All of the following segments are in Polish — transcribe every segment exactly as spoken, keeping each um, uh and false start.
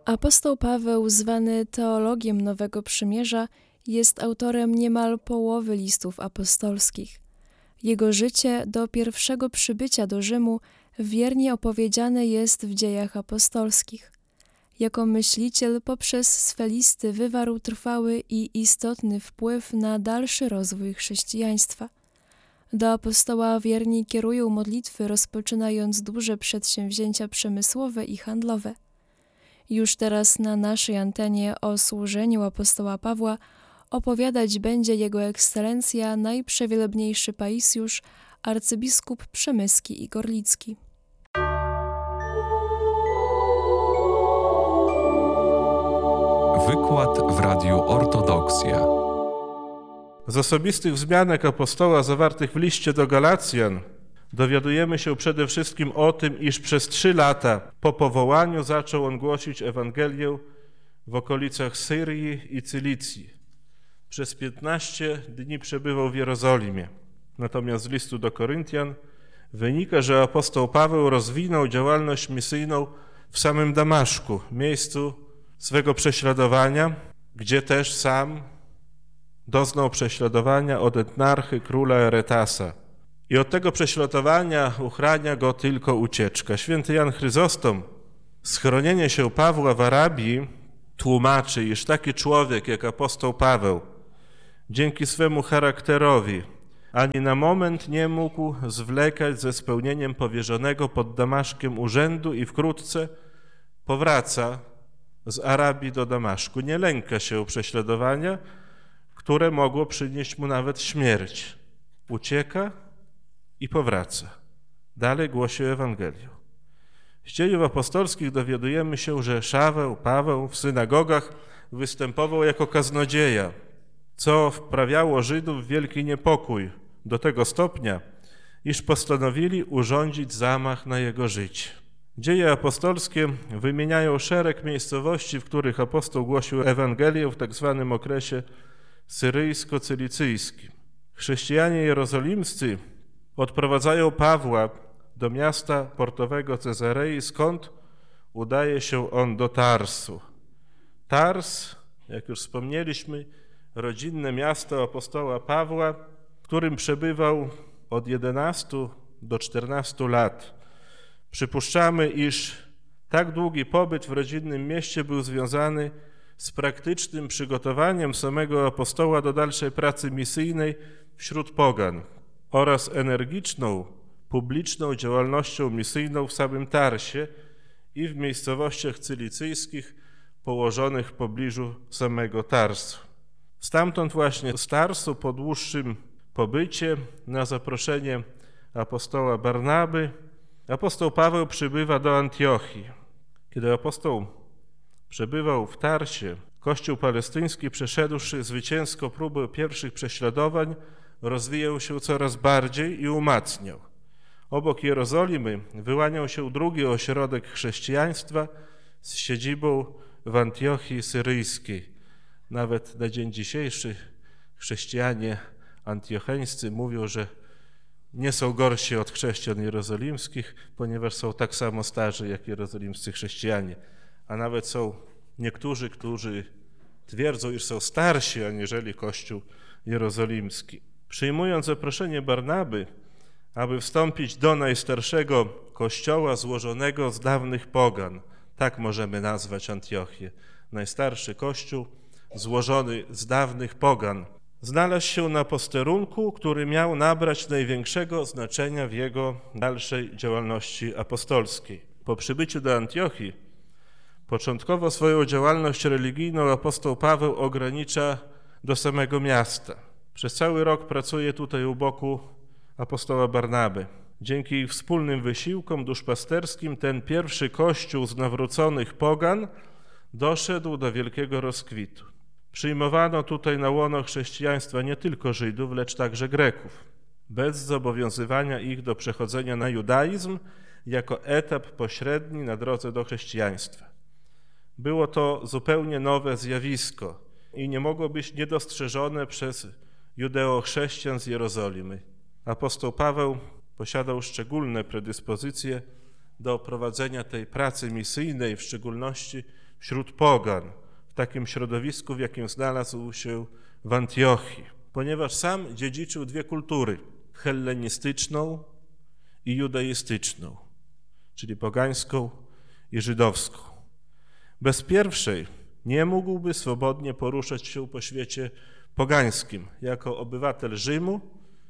Apostoł Paweł, zwany teologiem Nowego Przymierza, jest autorem niemal połowy listów apostolskich. Jego życie do pierwszego przybycia do Rzymu wiernie opowiedziane jest w Dziejach Apostolskich. Jako myśliciel poprzez swe listy wywarł trwały i istotny wpływ na dalszy rozwój chrześcijaństwa. Do apostoła wierni kierują modlitwy, rozpoczynając duże przedsięwzięcia przemysłowe i handlowe. Już teraz na naszej antenie o służeniu apostoła Pawła opowiadać będzie Jego Ekscelencja najprzewielebniejszy Paisjusz, arcybiskup przemyski i gorlicki. Wykład w Radiu Ortodoksja. Z osobistych wzmianek apostoła zawartych w liście do Galacjan dowiadujemy się przede wszystkim o tym, iż przez trzy lata po powołaniu zaczął on głosić Ewangelię w okolicach Syrii i Cylicji. Przez piętnaście dni przebywał w Jerozolimie. Natomiast z listu do Koryntian wynika, że apostoł Paweł rozwinął działalność misyjną w samym Damaszku, miejscu swego prześladowania, gdzie też sam doznał prześladowania od etnarchy króla Eretasa. I od tego prześladowania uchrania go tylko ucieczka. Święty Jan Chryzostom schronienie się Pawła w Arabii tłumaczy, iż taki człowiek jak apostoł Paweł dzięki swemu charakterowi ani na moment nie mógł zwlekać ze spełnieniem powierzonego pod Damaszkiem urzędu i wkrótce powraca z Arabii do Damaszku. Nie lęka się prześladowania, które mogło przynieść mu nawet śmierć. Ucieka i powraca. Dalej głosi Ewangelię. Z dziejów apostolskich dowiadujemy się, że Szaweł, Paweł w synagogach występował jako kaznodzieja, co wprawiało Żydów w wielki niepokój do tego stopnia, iż postanowili urządzić zamach na jego życie. Dzieje apostolskie wymieniają szereg miejscowości, w których apostoł głosił Ewangelię w tak zwanym okresie syryjsko-cylicyjskim. Chrześcijanie jerozolimscy odprowadzają Pawła do miasta portowego Cezarei, skąd udaje się on do Tarsu. Tars, jak już wspomnieliśmy, rodzinne miasto apostoła Pawła, w którym przebywał od jedenastu do czternastu lat. Przypuszczamy, iż tak długi pobyt w rodzinnym mieście był związany z praktycznym przygotowaniem samego apostoła do dalszej pracy misyjnej wśród pogan oraz energiczną, publiczną działalnością misyjną w samym Tarsie i w miejscowościach cylicyjskich położonych w pobliżu samego Tarsu. Stamtąd właśnie z Tarsu po dłuższym pobycie na zaproszenie apostoła Barnaby apostoł Paweł przybywa do Antiochii. Kiedy apostoł przebywał w Tarsie, Kościół palestyński, przeszedłszy zwycięsko próbę pierwszych prześladowań, rozwijał się coraz bardziej i umacniał. Obok Jerozolimy wyłaniał się drugi ośrodek chrześcijaństwa z siedzibą w Antiochii Syryjskiej. Nawet na dzień dzisiejszy chrześcijanie antiocheńscy mówią, że nie są gorsi od chrześcijan jerozolimskich, ponieważ są tak samo starzy jak jerozolimscy chrześcijanie. A nawet są niektórzy, którzy twierdzą, iż są starsi aniżeli Kościół jerozolimski. Przyjmując zaproszenie Barnaby, aby wstąpić do najstarszego kościoła złożonego z dawnych pogan, tak możemy nazwać Antiochię, najstarszy kościół złożony z dawnych pogan, znalazł się na posterunku, który miał nabrać największego znaczenia w jego dalszej działalności apostolskiej. Po przybyciu do Antiochii początkowo swoją działalność religijną apostoł Paweł ogranicza do samego miasta. Przez cały rok pracuje tutaj u boku apostoła Barnaby. Dzięki ich wspólnym wysiłkom duszpasterskim ten pierwszy kościół z nawróconych pogan doszedł do wielkiego rozkwitu. Przyjmowano tutaj na łono chrześcijaństwa nie tylko Żydów, lecz także Greków, bez zobowiązywania ich do przechodzenia na judaizm jako etap pośredni na drodze do chrześcijaństwa. Było to zupełnie nowe zjawisko i nie mogło być niedostrzeżone przez judeochrześcijan z Jerozolimy. Apostoł Paweł posiadał szczególne predyspozycje do prowadzenia tej pracy misyjnej, w szczególności wśród pogan, w takim środowisku, w jakim znalazł się w Antiochii, ponieważ sam dziedziczył dwie kultury, hellenistyczną i judaistyczną, czyli pogańską i żydowską. Bez pierwszej nie mógłby swobodnie poruszać się po świecie pogańskim. Jako obywatel Rzymu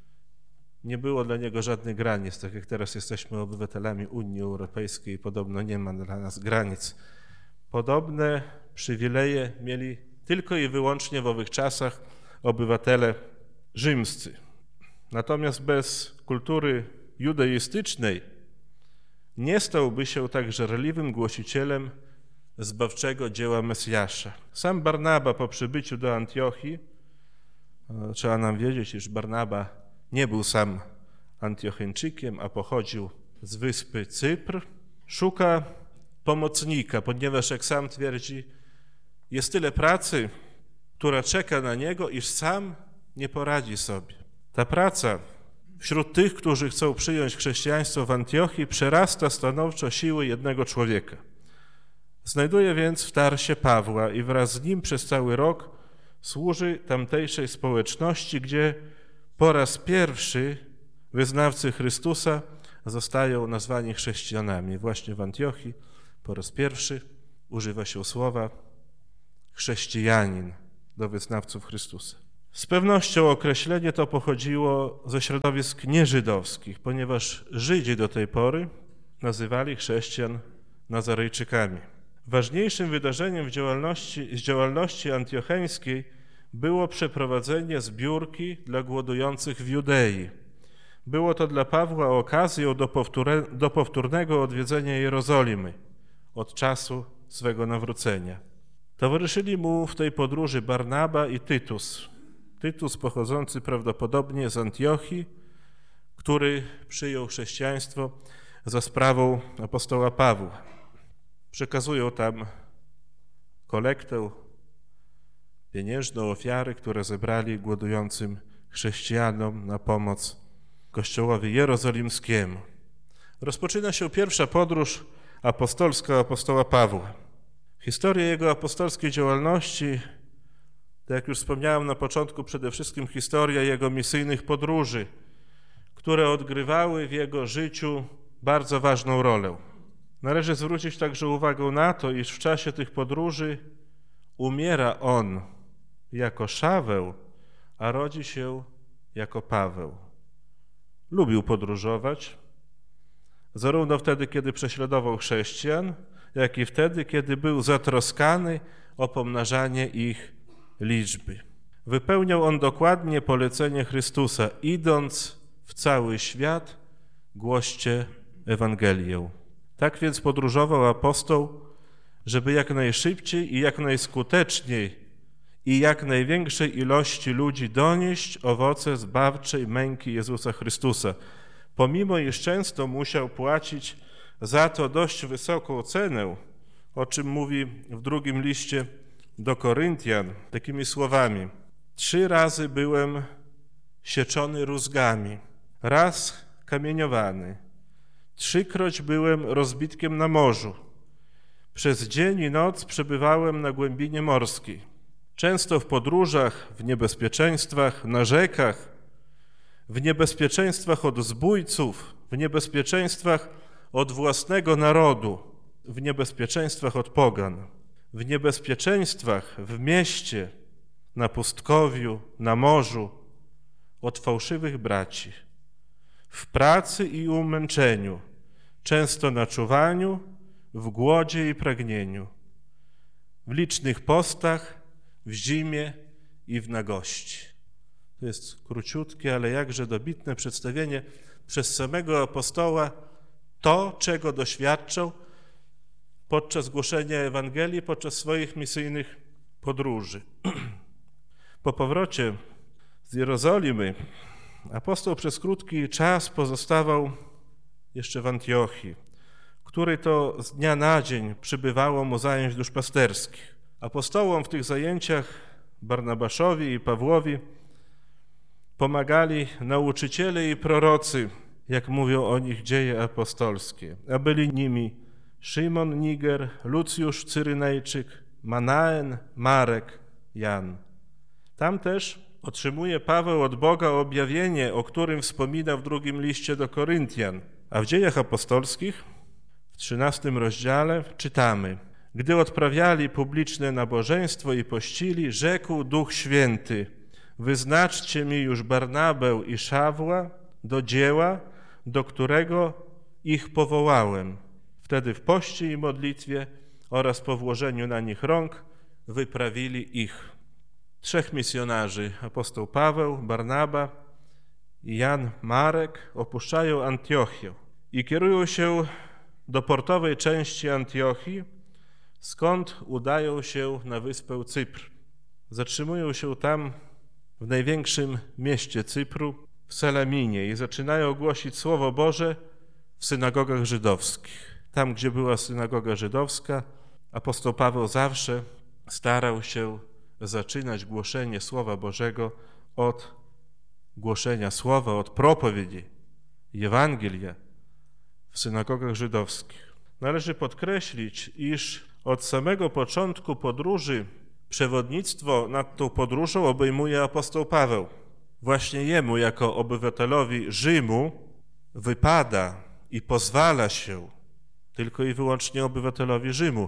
nie było dla niego żadnych granic, tak jak teraz jesteśmy obywatelami Unii Europejskiej, podobno nie ma dla nas granic. Podobne przywileje mieli tylko i wyłącznie w owych czasach obywatele rzymscy. Natomiast bez kultury judaistycznej nie stałby się tak żarliwym głosicielem zbawczego dzieła Mesjasza. Sam Barnaba po przybyciu do Antiochii, trzeba nam wiedzieć, iż Barnaba nie był sam Antiocheńczykiem, a pochodził z wyspy Cypr, szuka pomocnika, ponieważ jak sam twierdzi, jest tyle pracy, która czeka na niego, iż sam nie poradzi sobie. Ta praca wśród tych, którzy chcą przyjąć chrześcijaństwo w Antiochii, przerasta stanowczo siły jednego człowieka. Znajduje więc w Tarsie Pawła i wraz z nim przez cały rok służy tamtejszej społeczności, gdzie po raz pierwszy wyznawcy Chrystusa zostają nazwani chrześcijanami. Właśnie w Antiochii po raz pierwszy używa się słowa chrześcijanin do wyznawców Chrystusa. Z pewnością określenie to pochodziło ze środowisk nieżydowskich, ponieważ Żydzi do tej pory nazywali chrześcijan Nazarejczykami. Ważniejszym wydarzeniem w działalności, z działalności antiocheńskiej było przeprowadzenie zbiórki dla głodujących w Judei. Było to dla Pawła okazją do, powtóre, do powtórnego odwiedzenia Jerozolimy od czasu swego nawrócenia. Towarzyszyli mu w tej podróży Barnaba i Tytus. Tytus pochodzący prawdopodobnie z Antiochii, który przyjął chrześcijaństwo za sprawą apostoła Pawła. Przekazują tam kolektę pieniężną, ofiary, które zebrali głodującym chrześcijanom na pomoc Kościołowi Jerozolimskiemu. Rozpoczyna się pierwsza podróż apostolska apostoła Pawła. Historia jego apostolskiej działalności, tak jak już wspomniałem na początku, przede wszystkim historia jego misyjnych podróży, które odgrywały w jego życiu bardzo ważną rolę. Należy zwrócić także uwagę na to, iż w czasie tych podróży umiera on jako Szaweł, a rodzi się jako Paweł. Lubił podróżować, zarówno wtedy, kiedy prześladował chrześcijan, jak i wtedy, kiedy był zatroskany o pomnażanie ich liczby. Wypełniał on dokładnie polecenie Chrystusa, idąc w cały świat, głoście Ewangelię. Tak więc podróżował apostoł, żeby jak najszybciej i jak najskuteczniej i jak największej ilości ludzi donieść owoce zbawczej męki Jezusa Chrystusa, pomimo iż często musiał płacić za to dość wysoką cenę, o czym mówi w drugim liście do Koryntian takimi słowami: trzy razy byłem sieczony rózgami, raz kamieniowany, trzykroć byłem rozbitkiem na morzu, przez dzień i noc przebywałem na głębinie morskiej, często w podróżach, w niebezpieczeństwach, na rzekach, w niebezpieczeństwach od zbójców, w niebezpieczeństwach od własnego narodu, w niebezpieczeństwach od pogan, w niebezpieczeństwach w mieście, na pustkowiu, na morzu, od fałszywych braci, w pracy i umęczeniu, często na czuwaniu, w głodzie i pragnieniu, w licznych postach, w zimie i w nagości. To jest króciutkie, ale jakże dobitne przedstawienie przez samego apostoła to, czego doświadczał podczas głoszenia Ewangelii, podczas swoich misyjnych podróży. Po powrocie z Jerozolimy apostoł przez krótki czas pozostawał jeszcze w Antiochii, której to z dnia na dzień przybywało mu zajęć duszpasterskich. Apostołom w tych zajęciach, Barnabaszowi i Pawłowi, pomagali nauczyciele i prorocy, jak mówią o nich dzieje apostolskie. A byli nimi Szymon Niger, Lucjusz Cyrenejczyk, Manaen, Marek, Jan. Tam też otrzymuje Paweł od Boga objawienie, o którym wspomina w drugim liście do Koryntian. A w Dziejach Apostolskich w trzynastym rozdziale czytamy: Gdy odprawiali publiczne nabożeństwo i pościli, rzekł Duch Święty: Wyznaczcie mi już Barnabę i Szawła do dzieła, do którego ich powołałem. Wtedy w poście i modlitwie oraz po włożeniu na nich rąk wyprawili ich. Trzech misjonarzy, apostoł Paweł, Barnaba i Jan Marek, opuszczają Antiochię i kierują się do portowej części Antiochii, skąd udają się na wyspę Cypr. Zatrzymują się tam w największym mieście Cypru, w Salaminie, i zaczynają głosić Słowo Boże w synagogach żydowskich. Tam, gdzie była synagoga żydowska, apostoł Paweł zawsze starał się zaczynać głoszenie Słowa Bożego od głoszenia Słowa, od propowiedzi Ewangelia w synagogach żydowskich. Należy podkreślić, iż od samego początku podróży przewodnictwo nad tą podróżą obejmuje apostoł Paweł. Właśnie jemu, jako obywatelowi Rzymu, wypada i pozwala się tylko i wyłącznie obywatelowi Rzymu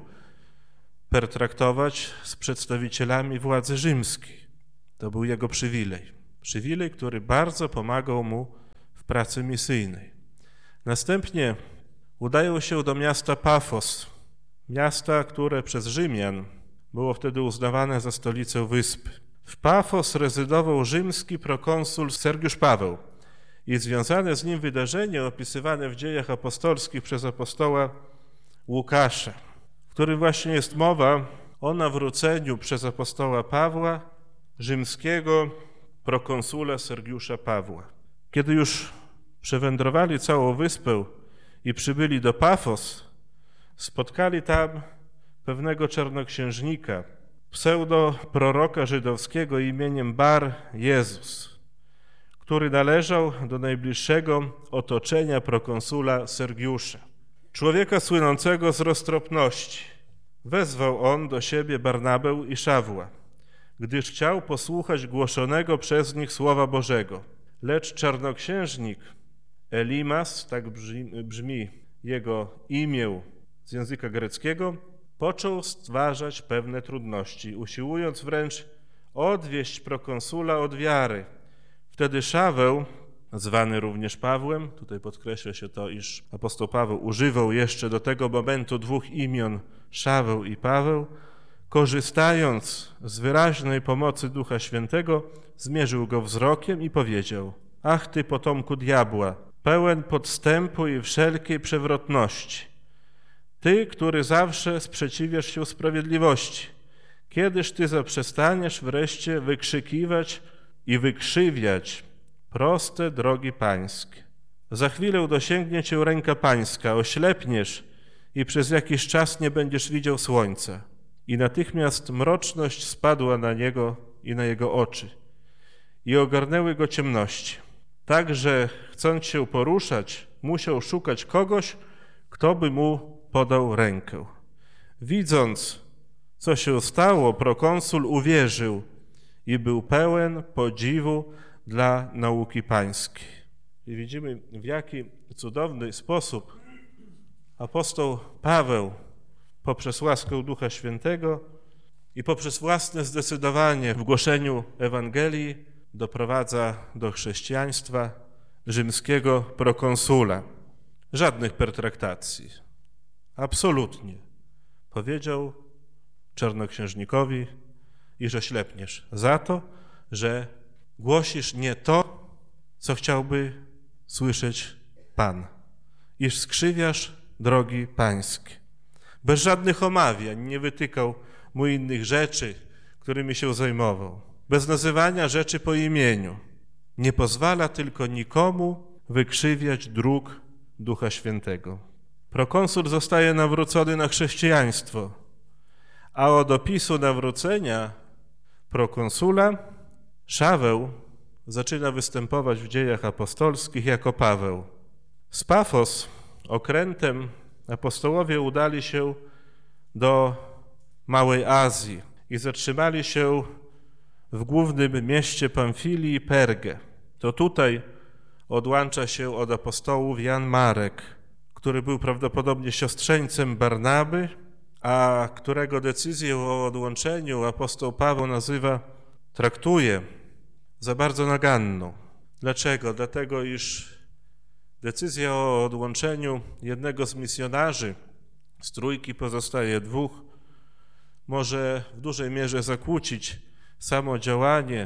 pertraktować z przedstawicielami władzy rzymskiej. To był jego przywilej. Przywilej, który bardzo pomagał mu w pracy misyjnej. Następnie udają się do miasta Pafos, miasta, które przez Rzymian było wtedy uznawane za stolicę wyspy. W Pafos rezydował rzymski prokonsul Sergiusz Paweł i związane z nim wydarzenie opisywane w Dziejach Apostolskich przez apostoła Łukasza, w którym właśnie jest mowa o nawróceniu przez apostoła Pawła rzymskiego prokonsula Sergiusza Pawła. Kiedy już przewędrowali całą wyspę i przybyli do Pafos, spotkali tam pewnego czarnoksiężnika, pseudo-proroka żydowskiego imieniem Bar Jezus, który należał do najbliższego otoczenia prokonsula Sergiusza. Człowieka słynącego z roztropności. Wezwał on do siebie Barnabę i Szawła, gdyż chciał posłuchać głoszonego przez nich Słowa Bożego. Lecz czarnoksiężnik Elimas, tak brzmi, brzmi jego imię z języka greckiego, począł stwarzać pewne trudności, usiłując wręcz odwieść prokonsula od wiary. Wtedy Szaweł, zwany również Pawłem, tutaj podkreśla się to, iż apostoł Paweł używał jeszcze do tego momentu dwóch imion, Szaweł i Paweł, korzystając z wyraźnej pomocy Ducha Świętego, zmierzył go wzrokiem i powiedział: Ach ty, potomku diabła, pełen podstępu i wszelkiej przewrotności, ty, który zawsze sprzeciwiasz się sprawiedliwości, kiedyż ty zaprzestaniesz wreszcie wykrzykiwać i wykrzywiać proste drogi pańskie? Za chwilę dosięgnie cię ręka pańska, oślepniesz i przez jakiś czas nie będziesz widział słońca. I natychmiast mroczność spadła na niego i na jego oczy i ogarnęły go ciemności. Tak, że chcąc się poruszać, musiał szukać kogoś, kto by mu podał rękę. Widząc, co się stało, prokonsul uwierzył i był pełen podziwu dla nauki pańskiej. I widzimy, w jaki cudowny sposób apostoł Paweł poprzez łaskę Ducha Świętego i poprzez własne zdecydowanie w głoszeniu Ewangelii doprowadza do chrześcijaństwa rzymskiego prokonsula. Żadnych pertraktacji. Absolutnie. Powiedział czarnoksiężnikowi, iż oślepniesz za to, że głosisz nie to, co chciałby słyszeć Pan, iż skrzywiasz drogi pańskie. Bez żadnych omawiań, nie wytykał mu innych rzeczy, którymi się zajmował. Bez nazywania rzeczy po imieniu. Nie pozwala tylko nikomu wykrzywiać dróg Ducha Świętego. Prokonsul zostaje nawrócony na chrześcijaństwo, a od opisu nawrócenia prokonsula Szaweł zaczyna występować w Dziejach Apostolskich jako Paweł. Z Pafos okrętem apostołowie udali się do Małej Azji i zatrzymali się w głównym mieście Pamfilii Pergę. To tutaj odłącza się od apostołów Jan Marek, który był prawdopodobnie siostrzeńcem Barnaby, a którego decyzję o odłączeniu apostoł Paweł nazywa, traktuje za bardzo naganną. Dlaczego? Dlatego, iż decyzja o odłączeniu jednego z misjonarzy, z trójki pozostaje dwóch, może w dużej mierze zakłócić samo działanie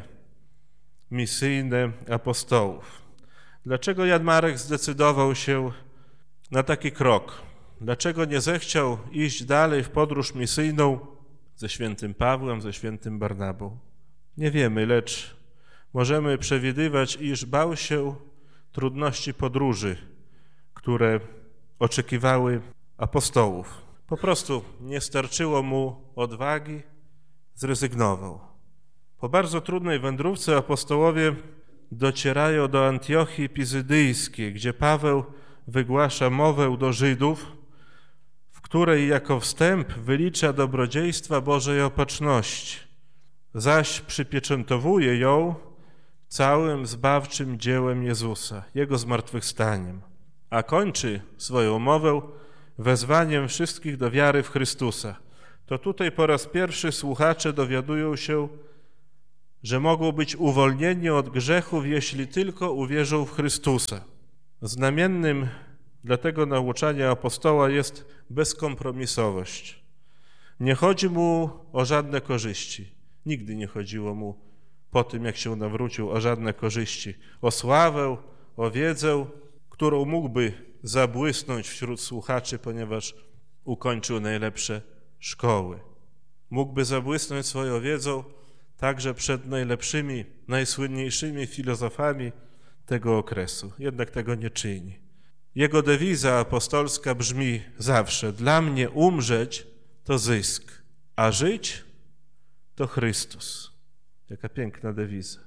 misyjne apostołów. Dlaczego Jan Marek zdecydował się na taki krok? Dlaczego nie zechciał iść dalej w podróż misyjną ze świętym Pawłem, ze świętym Barnabą? Nie wiemy, lecz możemy przewidywać, iż bał się trudności podróży, które oczekiwały apostołów. Po prostu nie starczyło mu odwagi, zrezygnował. Po bardzo trudnej wędrówce apostołowie docierają do Antiochii Pizydyjskiej, gdzie Paweł wygłasza mowę do Żydów, w której jako wstęp wylicza dobrodziejstwa Bożej Opatrzności, zaś przypieczętowuje ją całym zbawczym dziełem Jezusa, Jego zmartwychwstaniem, a kończy swoją mowę wezwaniem wszystkich do wiary w Chrystusa. To tutaj po raz pierwszy słuchacze dowiadują się, że mogą być uwolnieni od grzechów, jeśli tylko uwierzą w Chrystusa. Znamiennym dla tego nauczania apostoła jest bezkompromisowość. Nie chodzi mu o żadne korzyści. Nigdy nie chodziło mu po tym, jak się nawrócił, o żadne korzyści. O sławę, o wiedzę, którą mógłby zabłysnąć wśród słuchaczy, ponieważ ukończył najlepsze szkoły. Mógłby zabłysnąć swoją wiedzą także przed najlepszymi, najsłynniejszymi filozofami tego okresu. Jednak tego nie czyni. Jego dewiza apostolska brzmi zawsze: dla mnie umrzeć to zysk, a żyć to Chrystus. Jaka piękna dewiza.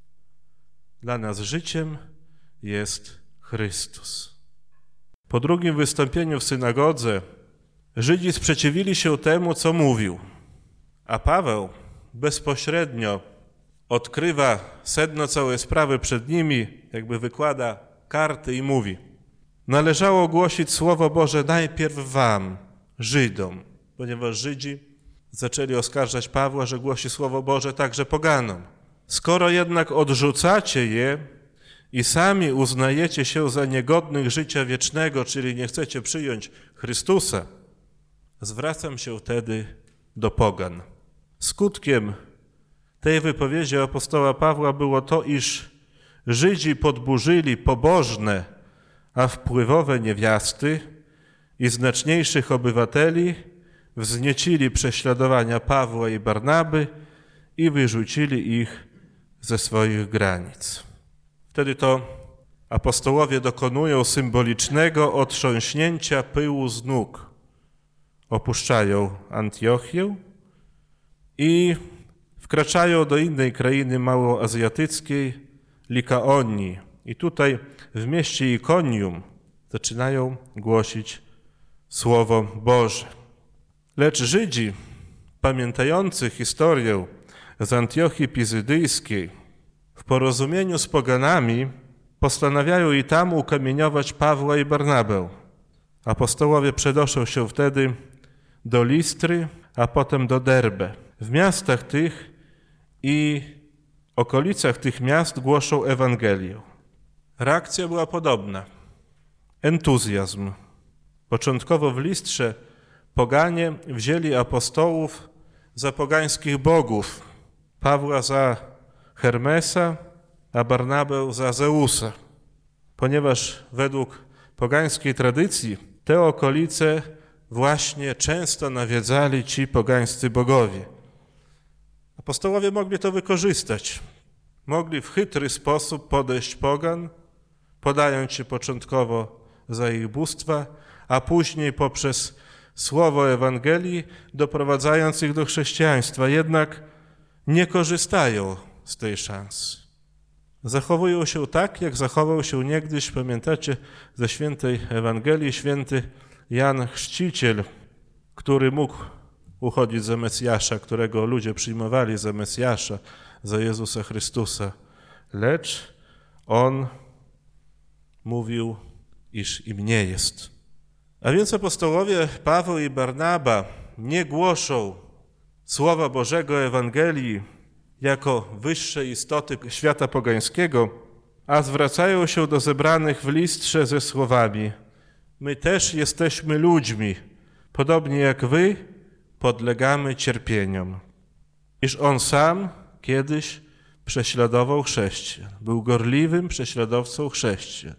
Dla nas życiem jest Chrystus. Po drugim wystąpieniu w synagodze Żydzi sprzeciwili się temu, co mówił, a Paweł bezpośrednio odkrywa sedno całej sprawy przed nimi, jakby wykłada karty i mówi: należało głosić Słowo Boże najpierw wam, Żydom, ponieważ Żydzi zaczęli oskarżać Pawła, że głosi Słowo Boże także poganom. Skoro jednak odrzucacie je i sami uznajecie się za niegodnych życia wiecznego, czyli nie chcecie przyjąć Chrystusa, zwracam się wtedy do pogan. Skutkiem tej wypowiedzi apostoła Pawła było to, iż Żydzi podburzyli pobożne, a wpływowe niewiasty i znaczniejszych obywateli, wzniecili prześladowania Pawła i Barnaby i wyrzucili ich ze swoich granic. Wtedy to apostołowie dokonują symbolicznego otrząśnięcia pyłu z nóg. Opuszczają Antiochię i wkraczają do innej krainy małoazjatyckiej, Likaonii. I tutaj w mieście Ikonium zaczynają głosić Słowo Boże. Lecz Żydzi, pamiętający historię z Antiochii Pizydyjskiej, w porozumieniu z poganami postanawiają i tam ukamieniować Pawła i Barnabę. Apostołowie przenoszą się wtedy do Listry, a potem do Derbe. W miastach tych i okolicach tych miast głoszą Ewangelię. Reakcja była podobna. Entuzjazm. Początkowo w Listrze poganie wzięli apostołów za pogańskich bogów, Pawła za Hermesa, a Barnabę za Zeusa, ponieważ według pogańskiej tradycji te okolice właśnie często nawiedzali ci pogańscy bogowie. Apostołowie mogli to wykorzystać. Mogli w chytry sposób podejść pogan, podając się początkowo za ich bóstwa, a później poprzez słowo Ewangelii doprowadzając ich do chrześcijaństwa. Jednak nie korzystają z tej szansy. Zachowują się tak, jak zachował się niegdyś, pamiętacie, ze świętej Ewangelii, święty Jan Chrzciciel, który mógł uchodzić za Mesjasza, którego ludzie przyjmowali za Mesjasza, za Jezusa Chrystusa. Lecz on mówił, iż im nie jest. A więc apostołowie Paweł i Barnaba nie głoszą Słowa Bożego Ewangelii jako wyższej istoty świata pogańskiego, a zwracają się do zebranych w listrze ze słowami: my też jesteśmy ludźmi, podobnie jak wy, podlegamy cierpieniom. Iż on sam kiedyś prześladował chrześcijan, był gorliwym prześladowcą chrześcijan,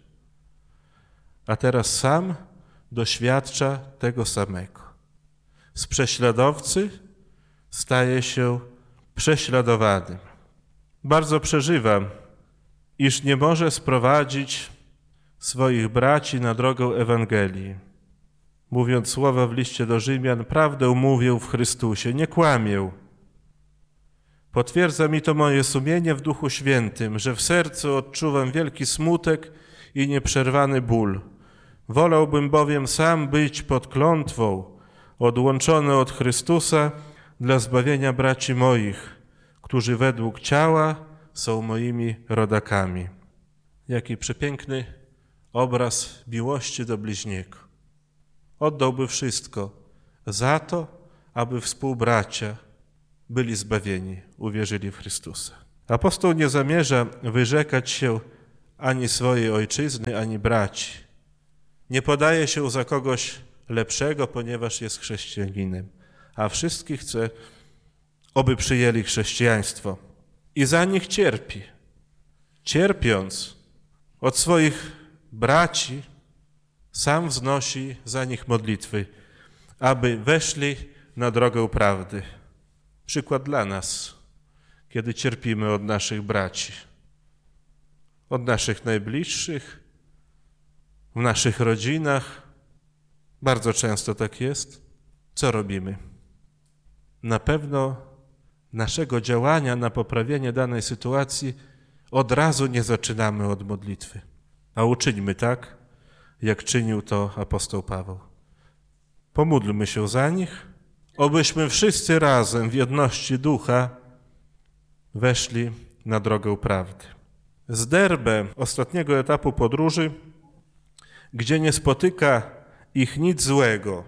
a teraz sam doświadcza tego samego. Z prześladowcy staje się prześladowanym. Bardzo przeżywa, iż nie może sprowadzić swoich braci na drogę Ewangelii. Mówiąc słowa w liście do Rzymian, prawdę mówię w Chrystusie, nie kłamię. Potwierdza mi to moje sumienie w Duchu Świętym, że w sercu odczuwam wielki smutek i nieprzerwany ból. Wolałbym bowiem sam być pod klątwą, odłączony od Chrystusa dla zbawienia braci moich, którzy według ciała są moimi rodakami. Jaki przepiękny obraz miłości do bliźniego. Oddałby wszystko za to, aby współbracia byli zbawieni, uwierzyli w Chrystusa. Apostoł nie zamierza wyrzekać się ani swojej ojczyzny, ani braci. Nie podaje się za kogoś lepszego, ponieważ jest chrześcijaninem, a wszystkich chce, oby przyjęli chrześcijaństwo. I za nich cierpi. Cierpiąc od swoich braci, sam wznosi za nich modlitwy, aby weszli na drogę prawdy. Przykład dla nas, kiedy cierpimy od naszych braci, od naszych najbliższych, w naszych rodzinach. Bardzo często tak jest. Co robimy? Na pewno naszego działania na poprawienie danej sytuacji od razu nie zaczynamy od modlitwy, a uczyńmy tak, jak czynił to apostoł Paweł. Pomódlmy się za nich, obyśmy wszyscy razem w jedności ducha weszli na drogę prawdy. Z Derbe, ostatniego etapu podróży, gdzie nie spotyka ich nic złego,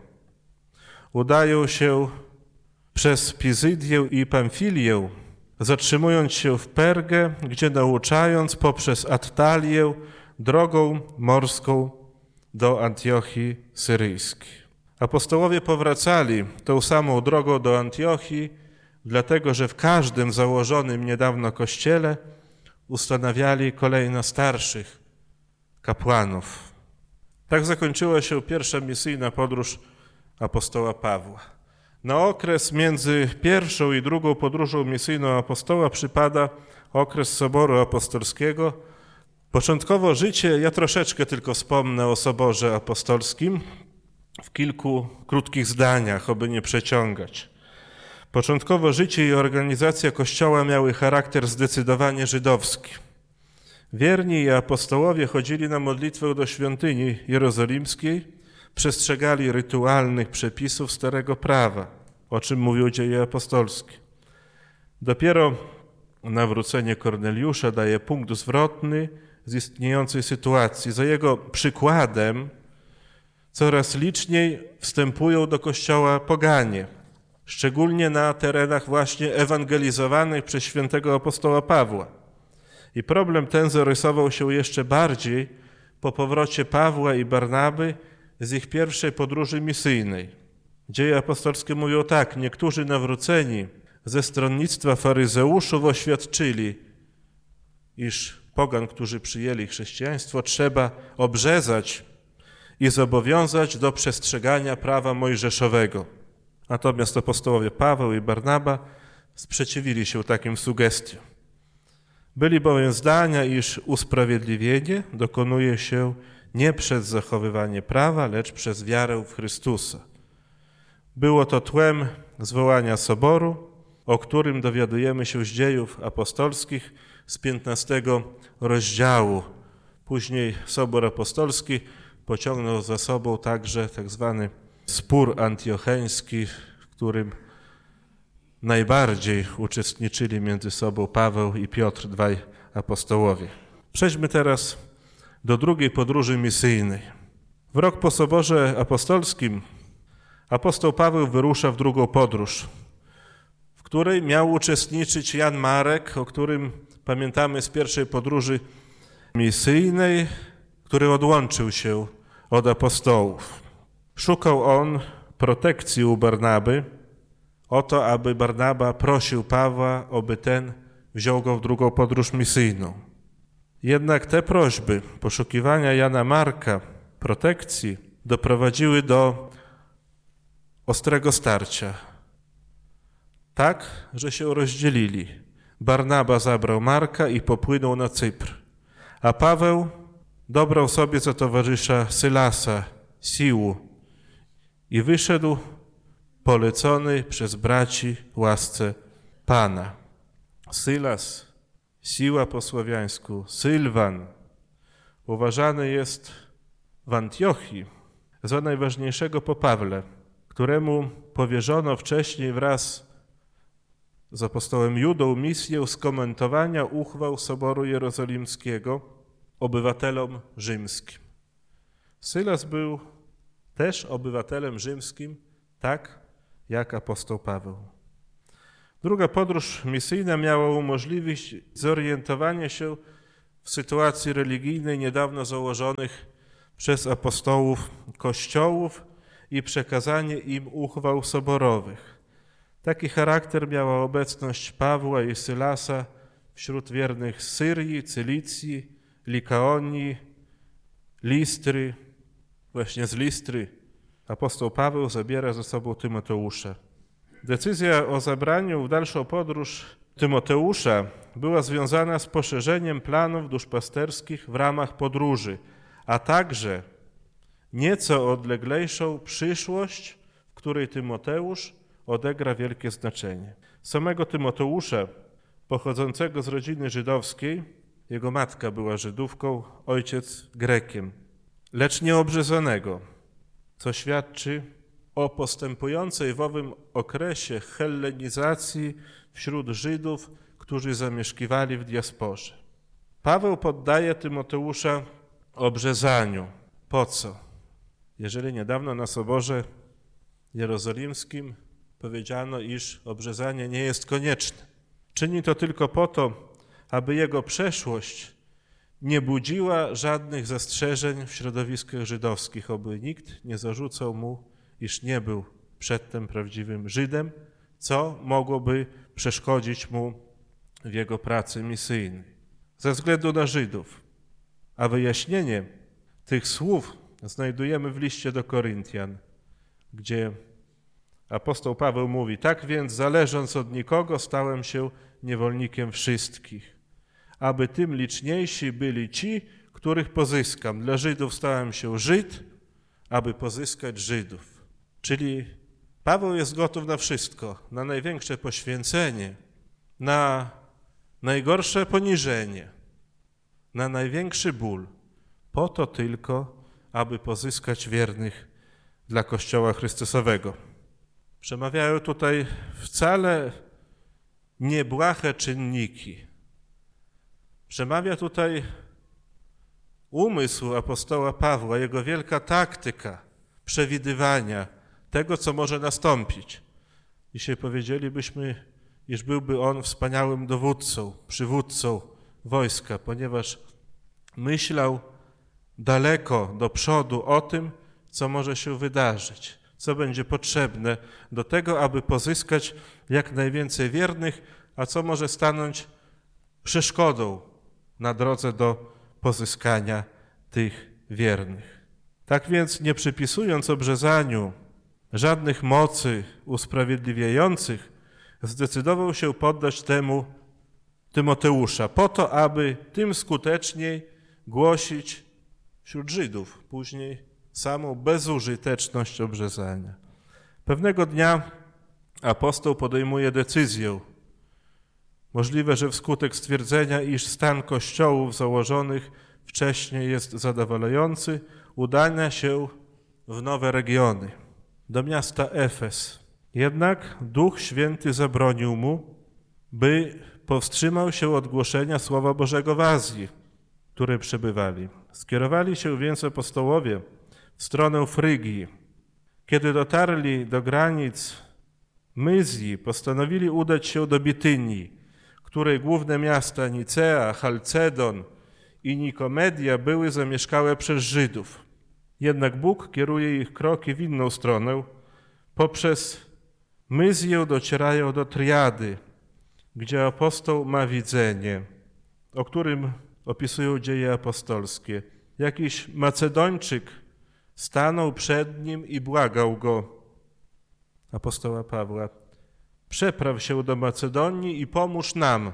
udają się przez Pizydię i Pamfilię, zatrzymując się w Pergę, gdzie nauczając poprzez Attalię drogą morską do Antiochii Syryjskiej. Apostołowie powracali tą samą drogą do Antiochii, dlatego że w każdym założonym niedawno kościele ustanawiali kolejno starszych kapłanów. Tak zakończyła się pierwsza misyjna podróż apostoła Pawła. Na okres między pierwszą i drugą podróżą misyjną apostoła przypada okres Soboru Apostolskiego. Początkowo życie, ja troszeczkę tylko wspomnę o Soborze Apostolskim w kilku krótkich zdaniach, aby nie przeciągać. Początkowo życie i organizacja Kościoła miały charakter zdecydowanie żydowski. Wierni i apostołowie chodzili na modlitwę do świątyni jerozolimskiej, przestrzegali rytualnych przepisów Starego Prawa, o czym mówią Dzieje Apostolskie. Dopiero nawrócenie Korneliusza daje punkt zwrotny z istniejącej sytuacji. Za jego przykładem coraz liczniej wstępują do Kościoła poganie, szczególnie na terenach właśnie ewangelizowanych przez świętego apostoła Pawła. I problem ten zarysował się jeszcze bardziej po powrocie Pawła i Barnaby z ich pierwszej podróży misyjnej. Dzieje apostolskie mówią tak: niektórzy nawróceni ze stronnictwa faryzeuszów oświadczyli, iż pogan, którzy przyjęli chrześcijaństwo, trzeba obrzezać i zobowiązać do przestrzegania prawa mojżeszowego. Natomiast apostołowie Paweł i Barnaba sprzeciwili się takim sugestiom. Byli bowiem zdania, iż usprawiedliwienie dokonuje się nie przez zachowywanie prawa, lecz przez wiarę w Chrystusa. Było to tłem zwołania soboru, o którym dowiadujemy się z Dziejów Apostolskich, z piętnastego rozdziału. Później Sobór Apostolski pociągnął za sobą także tak zwany spór antiocheński, w którym najbardziej uczestniczyli między sobą Paweł i Piotr, dwaj apostołowie. Przejdźmy teraz do drugiej podróży misyjnej. W rok po Soborze Apostolskim apostoł Paweł wyrusza w drugą podróż, w której miał uczestniczyć Jan Marek, o którym pamiętamy z pierwszej podróży misyjnej, który odłączył się od apostołów. Szukał on protekcji u Barnaby, o to, aby Barnaba prosił Pawła, aby ten wziął go w drugą podróż misyjną. Jednak te prośby, poszukiwania Jana Marka, protekcji, doprowadziły do ostrego starcia. Tak, że się rozdzielili. Barnaba zabrał Marka i popłynął na Cypr, a Paweł dobrał sobie za towarzysza Sylasa, Siłu i wyszedł polecony przez braci łasce Pana. Sylas, Siła po słowiańsku, Sylwan, uważany jest w Antiochii za najważniejszego po Pawle, któremu powierzono wcześniej wraz z apostołem Judą misję skomentowania uchwał Soboru Jerozolimskiego obywatelom rzymskim. Sylas był też obywatelem rzymskim, tak jak apostoł Paweł. Druga podróż misyjna miała umożliwić zorientowanie się w sytuacji religijnej niedawno założonych przez apostołów kościołów i przekazanie im uchwał soborowych. Taki charakter miała obecność Pawła i Sylasa wśród wiernych z Syrii, Cylicji, Likaonii, Listry. Właśnie z Listry apostoł Paweł zabiera ze sobą Tymoteusza. Decyzja o zabraniu w dalszą podróż Tymoteusza była związana z poszerzeniem planów duszpasterskich w ramach podróży, a także nieco odleglejszą przyszłość, w której Tymoteusz odegra wielkie znaczenie. Samego Tymoteusza, pochodzącego z rodziny żydowskiej, jego matka była Żydówką, ojciec Grekiem, lecz nieobrzezanego, co świadczy o postępującej w owym okresie hellenizacji wśród Żydów, którzy zamieszkiwali w diasporze. Paweł poddaje Tymoteusza obrzezaniu. Po co? Jeżeli niedawno na Soborze Jerozolimskim powiedziano, iż obrzezanie nie jest konieczne. Czyni to tylko po to, aby jego przeszłość nie budziła żadnych zastrzeżeń w środowiskach żydowskich, aby nikt nie zarzucał mu, iż nie był przedtem prawdziwym Żydem, co mogłoby przeszkodzić mu w jego pracy misyjnej. Ze względu na Żydów, a wyjaśnienie tych słów znajdujemy w liście do Koryntian, gdzie apostoł Paweł mówi: tak więc zależąc od nikogo stałem się niewolnikiem wszystkich, aby tym liczniejsi byli ci, których pozyskam. Dla Żydów stałem się Żyd, aby pozyskać Żydów. Czyli Paweł jest gotów na wszystko, na największe poświęcenie, na najgorsze poniżenie, na największy ból, po to tylko, aby pozyskać wiernych dla Kościoła Chrystusowego. Przemawiają tutaj wcale niebłahe czynniki. Przemawia tutaj umysł apostoła Pawła, jego wielka taktyka przewidywania tego, co może nastąpić. Dzisiaj powiedzielibyśmy, iż byłby on wspaniałym dowódcą, przywódcą wojska, ponieważ myślał daleko do przodu o tym, co może się wydarzyć, co będzie potrzebne do tego, aby pozyskać jak najwięcej wiernych, a co może stanąć przeszkodą na drodze do pozyskania tych wiernych. Tak więc, nie przypisując obrzezaniu żadnych mocy usprawiedliwiających, zdecydował się poddać temu Tymoteusza, po to, aby tym skuteczniej głosić wśród Żydów później samą bezużyteczność obrzezania. Pewnego dnia apostoł podejmuje decyzję, Możliwe, że wskutek stwierdzenia, iż stan kościołów założonych wcześniej jest zadowalający, udania się w nowe regiony, do miasta Efes. Jednak Duch Święty zabronił mu, by powstrzymał się od głoszenia Słowa Bożego w Azji, w której przebywali. Skierowali się więc apostołowie w stronę Frygii. Kiedy dotarli do granic Myzji, postanowili udać się do Bitynii, której główne miasta Nicea, Chalcedon i Nikomedia były zamieszkałe przez Żydów. Jednak Bóg kieruje ich kroki w inną stronę. Poprzez Myzję docierają do Triady, gdzie apostoł ma widzenie, o którym opisują dzieje apostolskie. Jakiś Macedończyk stanął przed nim i błagał go, apostoła Pawła: przepraw się do Macedonii i pomóż nam.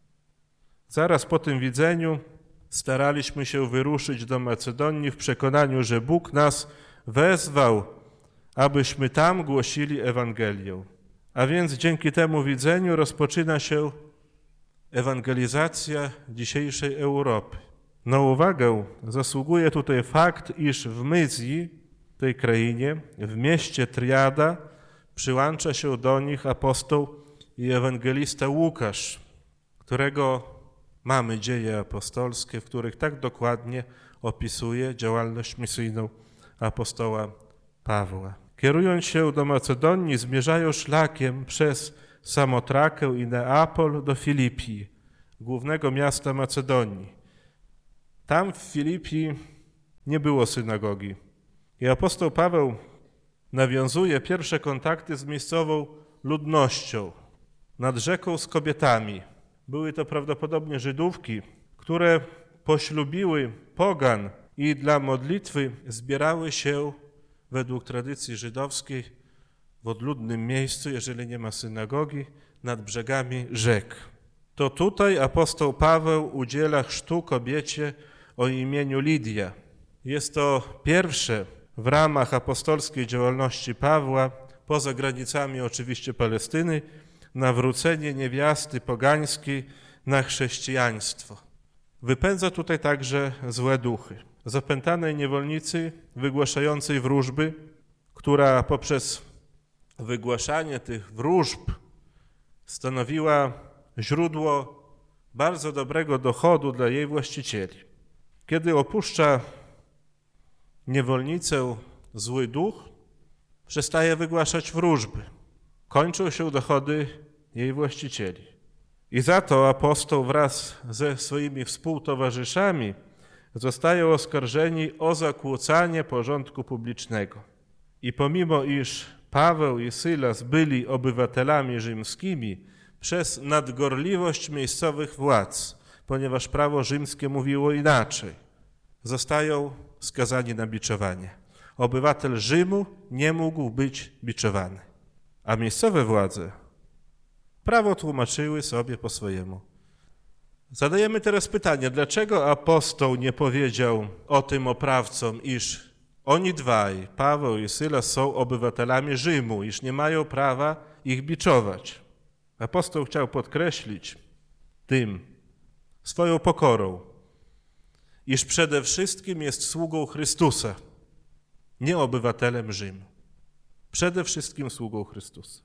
Zaraz po tym widzeniu staraliśmy się wyruszyć do Macedonii w przekonaniu, że Bóg nas wezwał, abyśmy tam głosili Ewangelię. A więc dzięki temu widzeniu rozpoczyna się ewangelizacja dzisiejszej Europy. Na uwagę zasługuje tutaj fakt, iż w Myzji, tej krainie, w mieście Triada, przyłącza się do nich apostoł i ewangelista Łukasz, którego mamy dzieje apostolskie, w których tak dokładnie opisuje działalność misyjną apostoła Pawła. Kierując się do Macedonii, zmierzają szlakiem przez Samotrakę i Neapol do Filipii, głównego miasta Macedonii. Tam w Filipii nie było synagogi i apostoł Paweł nawiązuje pierwsze kontakty z miejscową ludnością, nad rzeką z kobietami. Były to prawdopodobnie Żydówki, które poślubiły pogan i dla modlitwy zbierały się według tradycji żydowskiej w odludnym miejscu, jeżeli nie ma synagogi, nad brzegami rzek. To tutaj apostoł Paweł udziela chrztu kobiecie o imieniu Lidia. Jest to pierwsze w ramach apostolskiej działalności Pawła, poza granicami oczywiście Palestyny, nawrócenie niewiasty pogańskiej na chrześcijaństwo. Wypędza tutaj także złe duchy. Zapętanej niewolnicy wygłaszającej wróżby, która poprzez wygłaszanie tych wróżb stanowiła źródło bardzo dobrego dochodu dla jej właścicieli. Kiedy opuszcza niewolnicę zły duch, przestaje wygłaszać wróżby. Kończą się dochody jej właścicieli. I za to apostoł wraz ze swoimi współtowarzyszami zostają oskarżeni o zakłócanie porządku publicznego. I pomimo iż Paweł i Sylas byli obywatelami rzymskimi, przez nadgorliwość miejscowych władz, ponieważ prawo rzymskie mówiło inaczej, zostają skazani na biczowanie. Obywatel Rzymu nie mógł być biczowany, a miejscowe władze prawo tłumaczyły sobie po swojemu. Zadajemy teraz pytanie, dlaczego apostoł nie powiedział o tym oprawcom, iż oni dwaj, Paweł i Sylas, są obywatelami Rzymu, iż nie mają prawa ich biczować. Apostoł chciał podkreślić tym swoją pokorą, iż przede wszystkim jest sługą Chrystusa, nie obywatelem Rzymu. Przede wszystkim sługą Chrystusa.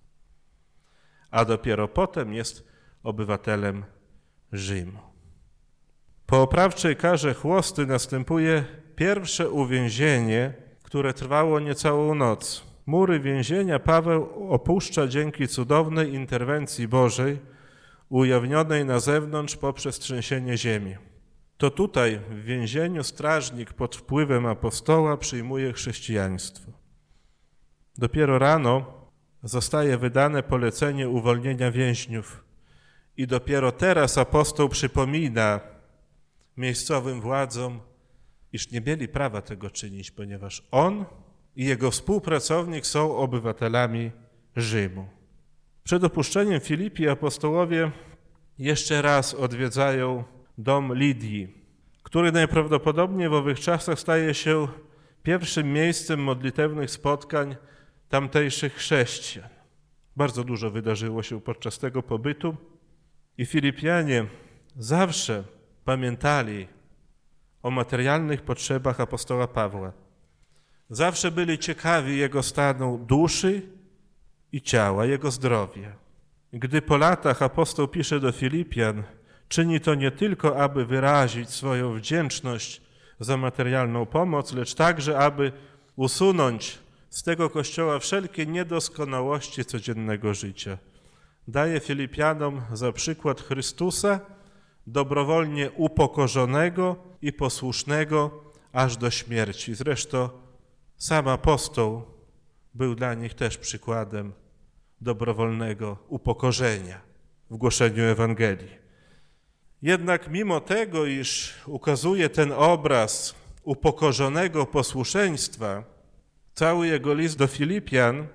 A dopiero potem jest obywatelem Rzymu. Po oprawczej karze chłosty następuje pierwsze uwięzienie, które trwało niecałą noc. Mury więzienia Paweł opuszcza dzięki cudownej interwencji Bożej, ujawnionej na zewnątrz poprzez trzęsienie ziemi. To tutaj, w więzieniu, strażnik pod wpływem apostoła przyjmuje chrześcijaństwo. Dopiero rano zostaje wydane polecenie uwolnienia więźniów i dopiero teraz apostoł przypomina miejscowym władzom, iż nie mieli prawa tego czynić, ponieważ on i jego współpracownik są obywatelami Rzymu. Przed opuszczeniem Filipii apostołowie jeszcze raz odwiedzają dom Lidii, który najprawdopodobniej w owych czasach staje się pierwszym miejscem modlitewnych spotkań tamtejszych chrześcijan. Bardzo dużo wydarzyło się podczas tego pobytu I Filipianie zawsze pamiętali o materialnych potrzebach apostoła Pawła. Zawsze byli ciekawi jego stanu duszy i ciała, jego zdrowia. Gdy po latach apostoł pisze do Filipian, czyni to nie tylko, aby wyrazić swoją wdzięczność za materialną pomoc, lecz także, aby usunąć z tego Kościoła wszelkie niedoskonałości codziennego życia. Daje Filipianom za przykład Chrystusa, dobrowolnie upokorzonego i posłusznego aż do śmierci. Zresztą sam apostoł był dla nich też przykładem dobrowolnego upokorzenia w głoszeniu Ewangelii. Jednak mimo tego, iż ukazuje ten obraz upokorzonego posłuszeństwa, cały jego list do Filipian